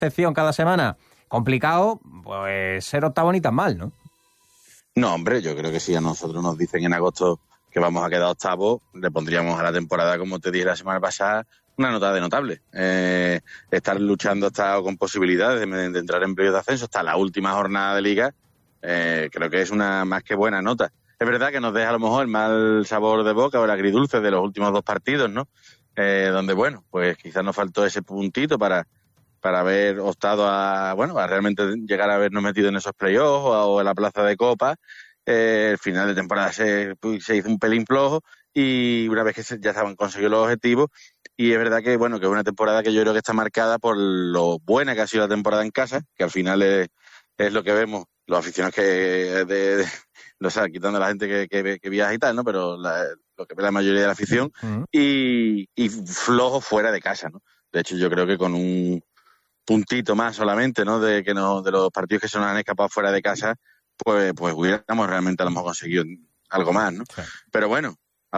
excepción cada semana, complicado, pues ser octavo ni tan mal, ¿no? No, hombre, yo creo que si a nosotros nos dicen en agosto que vamos a quedar octavos, le pondríamos a la temporada, como te dije la semana pasada, una nota de notable. Estar luchando hasta con posibilidades de entrar en periodo de ascenso hasta la última jornada de liga, creo que es una más que buena nota. Es verdad que nos deja a lo mejor el mal sabor de boca o el agridulce de los últimos 2 partidos, ¿no? Donde, bueno, pues quizás nos faltó ese puntito para haber optado a realmente llegar a habernos metido en esos playoffs o en la plaza de Copa. El final de temporada se hizo un pelín flojo y una vez que ya estaban conseguidos los objetivos, y es verdad que, bueno, que es una temporada que yo creo que está marcada por lo buena que ha sido la temporada en casa, que al final es lo que vemos, los aficionados quitando a la gente que viaja y tal, ¿no? Pero lo que ve la mayoría de la afición, y flojo fuera de casa, ¿no? De hecho, yo creo que con un puntito más solamente, ¿no? De los partidos que se nos han escapado fuera de casa, pues hubiéramos realmente a lo mejor conseguido algo más, ¿no? Sí. Pero bueno,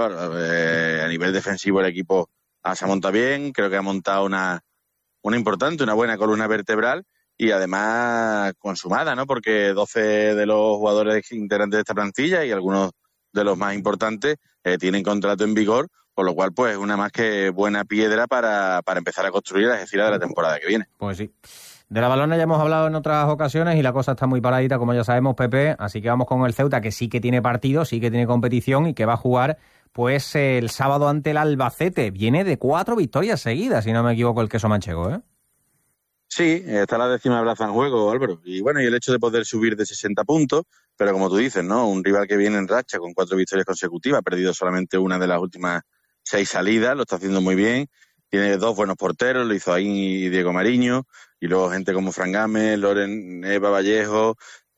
a nivel defensivo el equipo se ha montado bien, creo que ha montado una buena columna vertebral y además consumada, ¿no? Porque 12 de los jugadores integrantes de esta plantilla y algunos de los más importantes tienen contrato en vigor, con lo cual pues una más que buena piedra para empezar a construir la Algeciras de la temporada que viene. Pues sí. De la Balona ya hemos hablado en otras ocasiones y la cosa está muy paradita, como ya sabemos, Pepe, así que vamos con el Ceuta, que sí que tiene partido, sí que tiene competición y que va a jugar pues el sábado ante el Albacete. Viene de 4 victorias seguidas, si no me equivoco, el queso manchego, ¿eh? Sí, está la 10ª plaza en juego, Álvaro. Y bueno, y el hecho de poder subir de 60 puntos, pero como tú dices, ¿no? Un rival que viene en racha con 4 victorias consecutivas, ha perdido solamente una de las últimas 6 salidas, lo está haciendo muy bien. Tiene 2 buenos porteros, lo hizo ahí Diego Mariño, y luego gente como Fran Gámez, Loren, Eva Vallejo,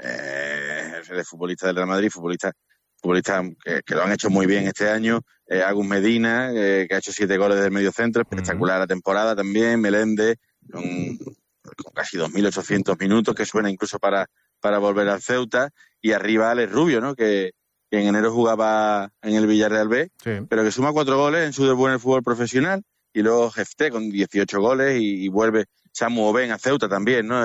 el futbolista del Real Madrid, futbolistas que lo han hecho muy bien este año, Agus Medina, que ha hecho 7 goles del medio centro, espectacular la temporada también, Meléndez, con casi 2.800 minutos, que suena incluso para volver al Ceuta, y arriba Alex Rubio, ¿no? Que en enero jugaba en el Villarreal B, sí, pero que suma 4 goles en su debut en el fútbol profesional, y luego Jefté con 18 goles y vuelve Samu Oben a Ceuta también, ¿no?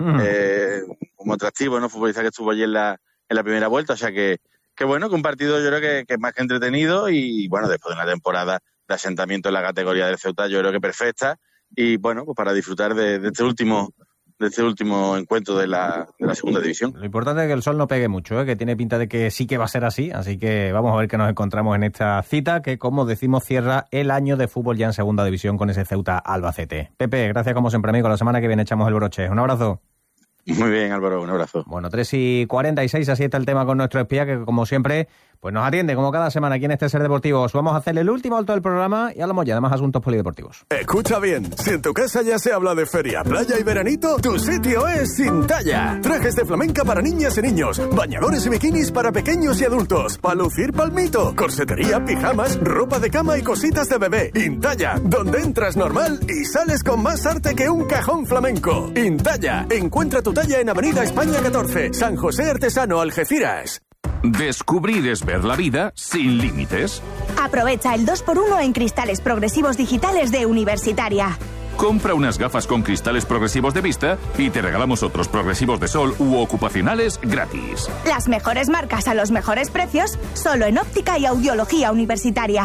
Como atractivo, ¿no? Futbolista que estuvo allí en la primera vuelta, o sea que bueno, que un partido yo creo que es más que entretenido y bueno, después de una temporada de asentamiento en la categoría del Ceuta, yo creo que perfecta, y bueno, pues para disfrutar de este último encuentro de la segunda división. Lo importante es que el sol no pegue mucho, que tiene pinta de que sí que va a ser así que vamos a ver qué nos encontramos en esta cita que, como decimos, cierra el año de fútbol ya en segunda división con ese Ceuta Albacete. Pepe, gracias como siempre, amigo. La semana que viene echamos el broche. Un abrazo. Muy bien, Álvaro, un abrazo. Bueno, 3:46, así está el tema con nuestro espía, que como siempre pues nos atiende como cada semana aquí en este Ser Deportivos. Vamos a hacer el último alto del programa y hablamos ya de más asuntos polideportivos. Escucha bien, si en tu casa ya se habla de feria, playa y veranito, tu sitio es Intalla. Trajes de flamenca para niñas y niños, bañadores y bikinis para pequeños y adultos, para lucir palmito, corsetería, pijamas, ropa de cama y cositas de bebé. Intalla, donde entras normal y sales con más arte que un cajón flamenco. Intalla, encuentra tu talla en Avenida España 14, San José Artesano, Algeciras. Descubrir es ver la vida sin límites. Aprovecha el 2x1 en cristales progresivos digitales de Universitaria. Compra unas gafas con cristales progresivos de vista y te regalamos otros progresivos de sol u ocupacionales gratis. Las mejores marcas a los mejores precios, solo en óptica y audiología Universitaria.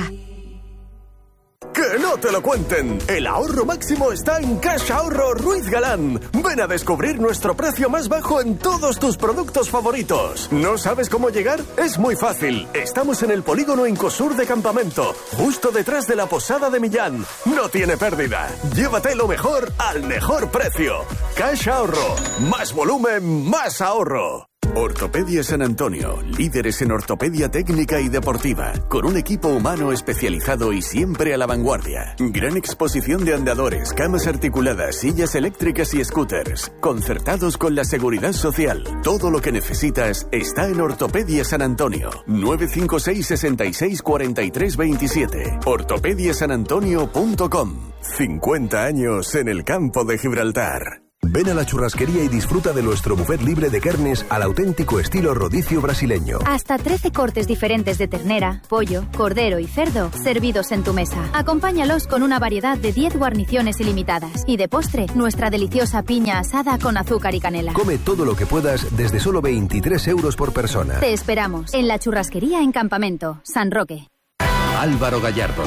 ¡Que no te lo cuenten! El ahorro máximo está en Cash Ahorro Ruiz Galán. Ven a descubrir nuestro precio más bajo en todos tus productos favoritos. ¿No sabes cómo llegar? Es muy fácil. Estamos en el polígono Incosur de Campamento, justo detrás de la Posada de Millán. No tiene pérdida. Llévate lo mejor al mejor precio. Cash Ahorro. Más volumen, más ahorro. Ortopedia San Antonio, líderes en ortopedia técnica y deportiva, con un equipo humano especializado y siempre a la vanguardia. Gran exposición de andadores, camas articuladas, sillas eléctricas y scooters, concertados con la seguridad social. Todo lo que necesitas está en Ortopedia San Antonio. 956 66 43 27. ortopediasanantonio.com. 50 años en el campo de Gibraltar. Ven a la churrasquería y disfruta de nuestro buffet libre de carnes al auténtico estilo rodicio brasileño. Hasta 13 cortes diferentes de ternera, pollo, cordero y cerdo servidos en tu mesa. Acompáñalos con una variedad de 10 guarniciones ilimitadas. Y de postre, nuestra deliciosa piña asada con azúcar y canela. Come todo lo que puedas desde solo 23 euros por persona. Te esperamos en la churrasquería en Campamento, San Roque. Álvaro Gallardo.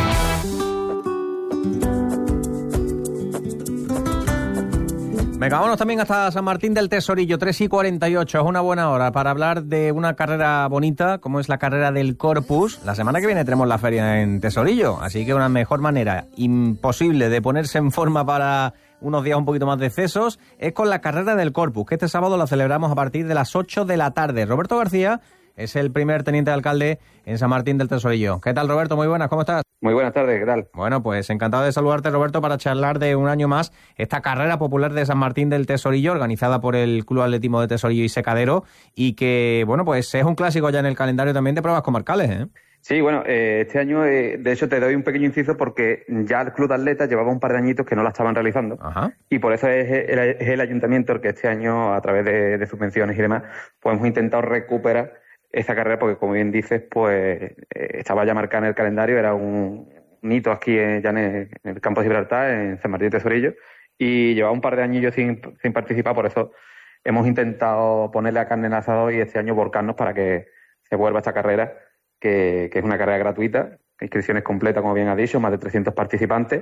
Venga, vámonos también hasta San Martín del Tesorillo, 3:48, es una buena hora para hablar de una carrera bonita, como es la carrera del Corpus. La semana que viene tenemos la feria en Tesorillo, así que una mejor manera imposible de ponerse en forma para unos días un poquito más de excesos es con la carrera del Corpus, que este sábado la celebramos a partir de las 8 de la tarde. Roberto García es el primer teniente de alcalde en San Martín del Tesorillo. ¿Qué tal, Roberto? Muy buenas, ¿cómo estás? Muy buenas tardes, ¿qué tal? Bueno, pues encantado de saludarte, Roberto, para charlar de un año más esta carrera popular de San Martín del Tesorillo, organizada por el Club Atletismo de Tesorillo y Secadero, y que, bueno, pues es un clásico ya en el calendario también de pruebas comarcales, ¿eh? Sí, bueno, este año, de hecho, te doy un pequeño inciso porque ya el Club de Atletas llevaba un par de añitos que no la estaban realizando. Ajá. Y por eso es el ayuntamiento el que este año, a través de subvenciones y demás, pues hemos intentado recuperar esa carrera porque, como bien dices, pues estaba ya marcada en el calendario, era un hito aquí ya en el campo de Gibraltar, en San Martín de Tesorillo, y llevaba un par de añillos sin participar, por eso hemos intentado ponerle a carne en el asador y este año volcarnos para que se vuelva esta carrera, que es una carrera gratuita, inscripciones completas, como bien ha dicho, más de 300 participantes.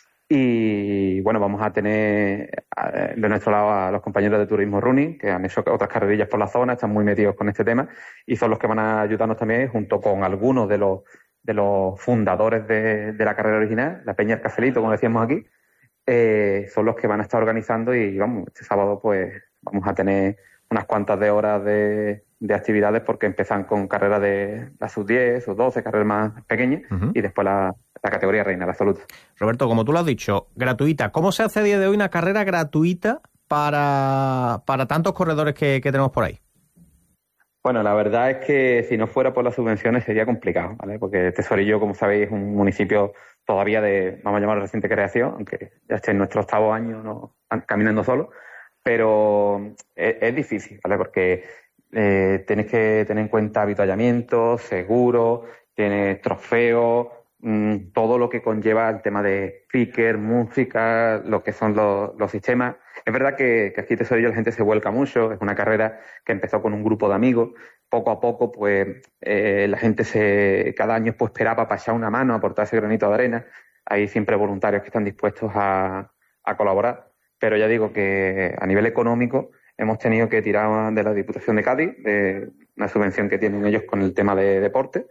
Y bueno, vamos a tener de nuestro lado a los compañeros de Turismo Running, que han hecho otras carrerillas por la zona, están muy metidos con este tema y son los que van a ayudarnos también, junto con algunos de los fundadores de la carrera original, la Peña El Cafelito, como decíamos aquí, son los que van a estar organizando y vamos, este sábado pues vamos a tener unas cuantas de horas de actividades porque empiezan con carreras de las sub-10, sub-12, carreras más pequeñas, y después la categoría reina, la absoluta. Roberto, como tú lo has dicho, gratuita. ¿Cómo se hace a día de hoy una carrera gratuita para tantos corredores que tenemos por ahí? Bueno, la verdad es que si no fuera por las subvenciones sería complicado, ¿vale? Porque Tesorillo, como sabéis, es un municipio todavía de, vamos a llamarlo, reciente creación, aunque ya esté en nuestro 8º año caminando solo, pero es difícil, ¿vale? Porque tienes que tener en cuenta avituallamiento, seguro, tienes trofeos, todo lo que conlleva el tema de speaker, música, lo que son los sistemas. Es verdad que aquí Tesorillo la gente se vuelca mucho, es una carrera que empezó con un grupo de amigos, poco a poco pues la gente cada año pues esperaba para echar una mano, aportar ese granito de arena. Hay siempre voluntarios que están dispuestos a colaborar, pero ya digo que a nivel económico hemos tenido que tirar de la Diputación de Cádiz, de una subvención que tienen ellos con el tema de deporte,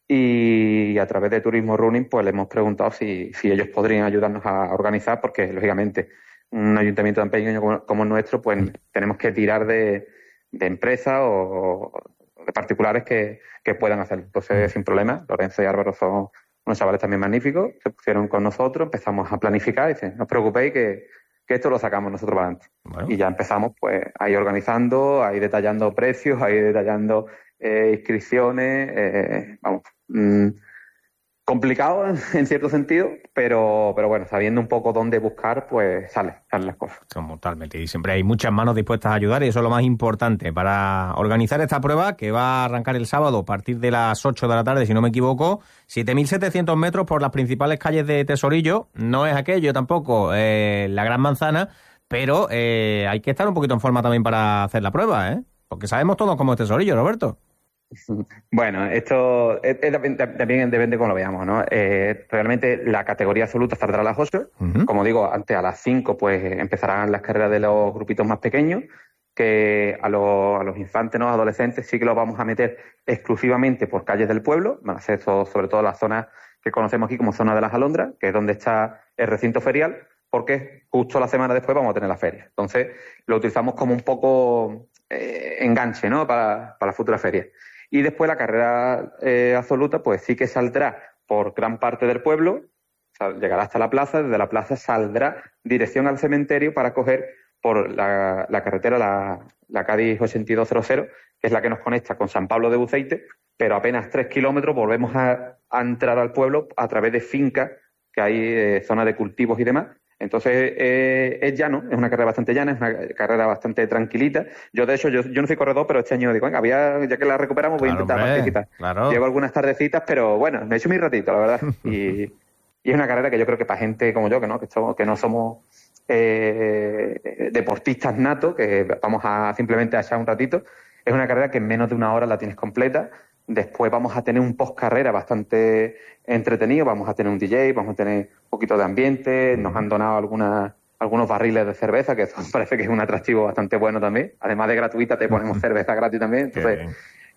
y a través de Turismo Running pues le hemos preguntado si ellos podrían ayudarnos a organizar, porque lógicamente un ayuntamiento tan pequeño como el nuestro pues tenemos que tirar de empresas o de particulares que puedan hacerlo. Entonces, sin problema, Lorenzo y Álvaro son unos chavales también magníficos, se pusieron con nosotros, empezamos a planificar y dicen, no os preocupéis que esto lo sacamos nosotros para adelante. Bueno. Y ya empezamos pues ahí organizando, ahí detallando precios, ahí detallando inscripciones, complicado en cierto sentido, pero bueno, sabiendo un poco dónde buscar, pues salen las cosas. Totalmente, y siempre hay muchas manos dispuestas a ayudar y eso es lo más importante para organizar esta prueba que va a arrancar el sábado a partir de las 8 de la tarde, si no me equivoco, 7.700 metros por las principales calles de Tesorillo. No es aquello tampoco la Gran Manzana, pero hay que estar un poquito en forma también para hacer la prueba, ¿eh? Porque sabemos todos cómo es Tesorillo, Roberto. Bueno, esto también depende cómo lo veamos, ¿no? Realmente la categoría absoluta saldrá a las 8. Uh-huh. Como digo, antes a las 5 pues empezarán las carreras de los grupitos más pequeños, que a los infantes, ¿no? Adolescentes sí que los vamos a meter exclusivamente por calles del pueblo. Van a ser sobre todo las zonas que conocemos aquí como zona de las Alondras, que es donde está el recinto ferial, porque justo la semana después vamos a tener la feria. Entonces lo utilizamos como un poco enganche, ¿no? Para la futura feria. Y después la carrera absoluta, pues sí que saldrá por gran parte del pueblo, o sea, llegará hasta la plaza, desde la plaza saldrá dirección al cementerio para coger por la carretera, la Cádiz 8200, que es la que nos conecta con San Pablo de Buceite, pero apenas 3 kilómetros volvemos a entrar al pueblo a través de fincas, que hay zonas de cultivos y demás, Entonces, es llano, es una carrera bastante llana, es una carrera bastante tranquilita. Yo, de hecho, yo no soy corredor, pero este año digo, venga, ya que la recuperamos, voy a intentar participar. Claro. Llevo algunas tardecitas, pero bueno, me he hecho mi ratito, la verdad. Y es una carrera que yo creo que para gente como yo, que no somos deportistas natos, que vamos a simplemente a echar un ratito, es una carrera que en menos de una hora la tienes completa. Después vamos a tener un post-carrera bastante entretenido, vamos a tener un DJ, vamos a tener un poquito de ambiente, nos han donado algunos barriles de cerveza, que eso parece que es un atractivo bastante bueno también. Además de gratuita, te ponemos cerveza gratis también. Entonces,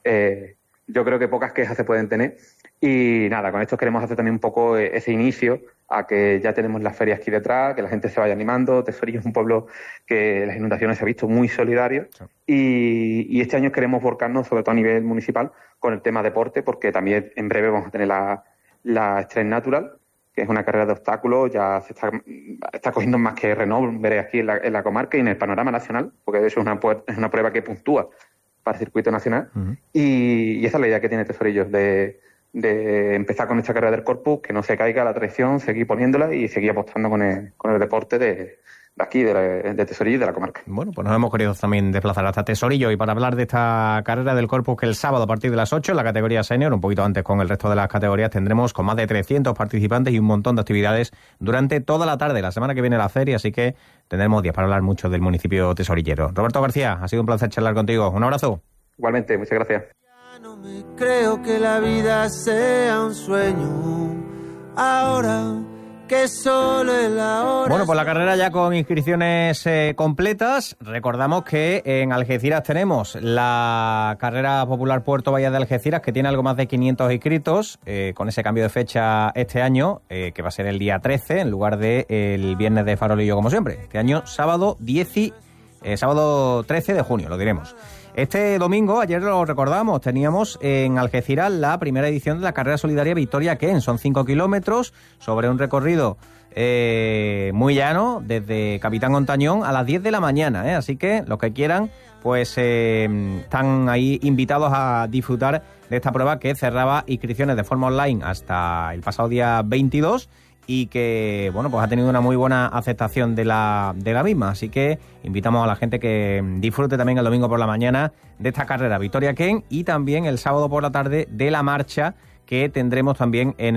yo creo que pocas quejas se pueden tener. Y nada, con esto queremos hacer también un poco ese inicio a que ya tenemos las ferias aquí detrás, que la gente se vaya animando. Tesorillo es un pueblo que las inundaciones se ha visto muy solidario. Sí. Y este año queremos volcarnos, sobre todo a nivel municipal, con el tema deporte, porque también en breve vamos a tener la Stress Natural, que es una carrera de obstáculos, ya se está cogiendo más que renombre aquí en la comarca y en el panorama nacional, porque de hecho es una prueba que puntúa para el circuito nacional. Uh-huh. Y esa es la idea que tiene Tesorillo, de empezar con esta carrera del Corpus, que no se caiga la traición, seguir poniéndola y seguir apostando con el deporte de aquí, de Tesorillo y de la comarca. Bueno, pues nos hemos querido también desplazar hasta Tesorillo y para hablar de esta carrera del Corpus, que el sábado a partir de las 8 en la categoría senior, un poquito antes con el resto de las categorías, tendremos con más de 300 participantes y un montón de actividades durante toda la tarde. La semana que viene la feria, así que tendremos días para hablar mucho del municipio tesorillero. Roberto García, ha sido un placer charlar contigo. Un abrazo. Igualmente, muchas gracias. No me creo que la vida sea un sueño ahora que solo es la hora. Bueno, pues la carrera ya con inscripciones completas. Recordamos que en Algeciras tenemos la carrera popular Puerto Bahía de Algeciras, que tiene algo más de 500 inscritos, con ese cambio de fecha este año, que va a ser el día 13 en lugar de el viernes de Farolillo como siempre. Este año sábado 13 de junio, lo diremos. Este domingo, ayer lo recordamos, teníamos en Algeciras la primera edición de la carrera solidaria Victoria Ken. Son 5 kilómetros sobre un recorrido muy llano, desde Capitán Ontañón a las 10 de la mañana. Así que los que quieran, pues están ahí invitados a disfrutar de esta prueba que cerraba inscripciones de forma online hasta el pasado día 22. Y que, bueno, pues ha tenido una muy buena aceptación de la misma. Así que invitamos a la gente que disfrute también el domingo por la mañana de esta carrera Victoria Ken y también el sábado por la tarde de la marcha que tendremos también en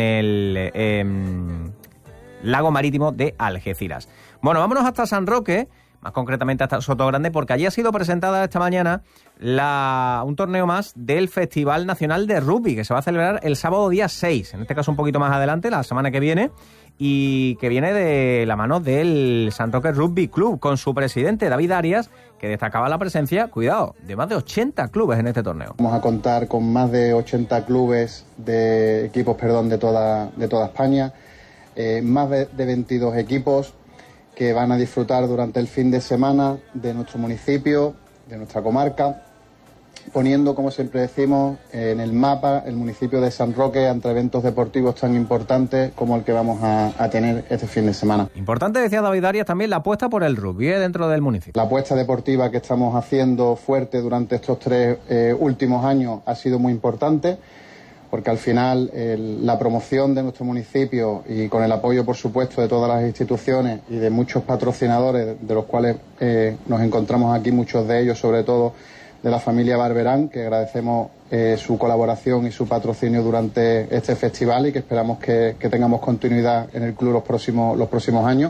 el lago marítimo de Algeciras. Bueno, vámonos hasta San Roque, más concretamente hasta Sotogrande, porque allí ha sido presentada esta mañana un torneo más del Festival Nacional de Rugby, que se va a celebrar el sábado día 6, en este caso un poquito más adelante, la semana que viene, y que viene de la mano del San Roque Rugby Club, con su presidente David Arias, que destacaba la presencia, cuidado, de más de 80 clubes en este torneo. Vamos a contar con más de 80 clubes de equipos, de toda España, más de 22 equipos que van a disfrutar durante el fin de semana de nuestro municipio, de nuestra comarca, poniendo, como siempre decimos, en el mapa el municipio de San Roque ante eventos deportivos tan importantes como el que vamos a tener este fin de semana. Importante, decía David Arias, también la apuesta por el rugby dentro del municipio. La apuesta deportiva que estamos haciendo fuerte durante estos 3 últimos años ha sido muy importante, porque al final la promoción de nuestro municipio y con el apoyo, por supuesto, de todas las instituciones y de muchos patrocinadores, de los cuales nos encontramos aquí, muchos de ellos, sobre todo de la familia Barberán, que agradecemos su colaboración y su patrocinio durante este festival y que esperamos que tengamos continuidad en el club los próximos años.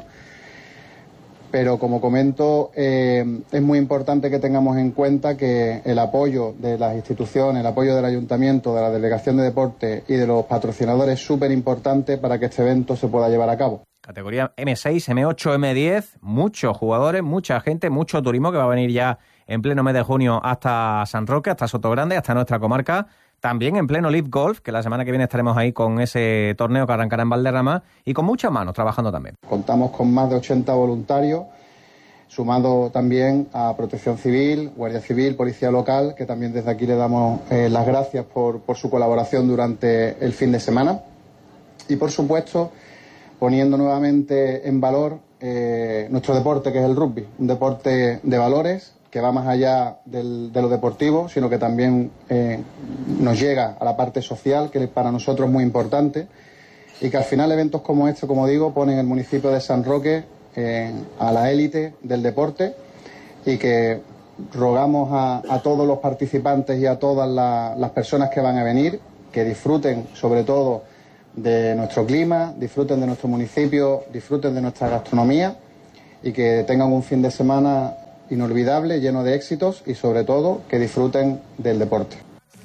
Pero, como comento, es muy importante que tengamos en cuenta que el apoyo de las instituciones, el apoyo del ayuntamiento, de la delegación de deporte y de los patrocinadores es súper importante para que este evento se pueda llevar a cabo. Categoría M6, M8, M10, muchos jugadores, mucha gente, mucho turismo que va a venir ya en pleno mes de junio hasta San Roque, hasta Sotogrande, hasta nuestra comarca. También en pleno Live Golf, que la semana que viene estaremos ahí con ese torneo que arrancará en Valderrama y con muchas manos trabajando también. Contamos con más de 80 voluntarios, sumado también a Protección Civil, Guardia Civil, Policía Local, que también desde aquí le damos las gracias por su colaboración durante el fin de semana. Y, por supuesto, poniendo nuevamente en valor nuestro deporte, que es el rugby, un deporte de valores que va más allá de lo deportivo, sino que también nos llega a la parte social, que para nosotros es muy importante, y que al final eventos como este, como digo, ponen el municipio de San Roque a la élite del deporte y que rogamos a todos los participantes y a todas las personas que van a venir que disfruten sobre todo de nuestro clima, disfruten de nuestro municipio, disfruten de nuestra gastronomía y que tengan un fin de semana inolvidable, lleno de éxitos y sobre todo que disfruten del deporte.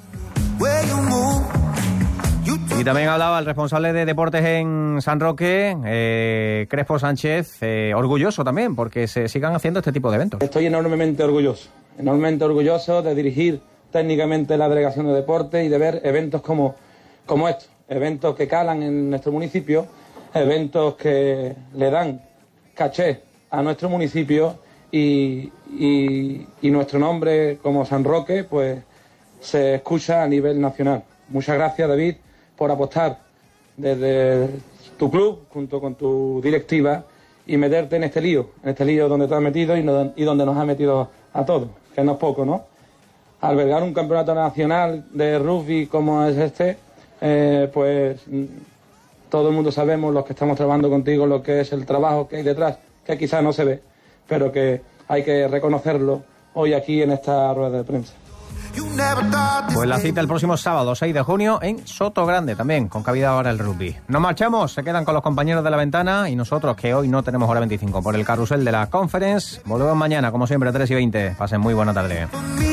Y también hablaba el responsable de deportes en San Roque, Crespo Sánchez, orgulloso también porque se sigan haciendo este tipo de eventos. Estoy enormemente orgulloso de dirigir técnicamente la delegación de deportes y de ver eventos como estos, eventos que calan en nuestro municipio, eventos que le dan caché a nuestro municipio y nuestro nombre como San Roque pues se escucha a nivel nacional. Muchas gracias, David, por apostar desde tu club junto con tu directiva y meterte en este lío donde te has metido y donde nos has metido a todos, que no es poco, ¿no? Albergar un campeonato nacional de rugby como es este, pues todo el mundo sabemos, los que estamos trabajando contigo, lo que es el trabajo que hay detrás, que quizás no se ve, pero que hay que reconocerlo hoy aquí en esta rueda de prensa. Pues la cita el próximo sábado, 6 de junio, en Sotogrande también, con cabida ahora el rugby. Nos marchamos, se quedan con los compañeros de la ventana y nosotros, que hoy no tenemos hora 25 por el carrusel de la Conference. Volvemos mañana, como siempre, a 3:20. Pasen muy buena tarde.